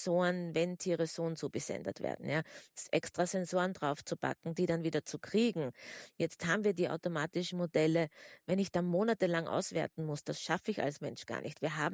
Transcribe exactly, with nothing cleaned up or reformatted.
Sensoren, wenn Tiere so und so besendet werden, ja. S Extra Sensoren draufzupacken, die dann wieder zu kriegen. Jetzt haben wir die automatischen Modelle, wenn ich da monatelang auswerten muss, das schaffe ich als Mensch gar nicht. Wir haben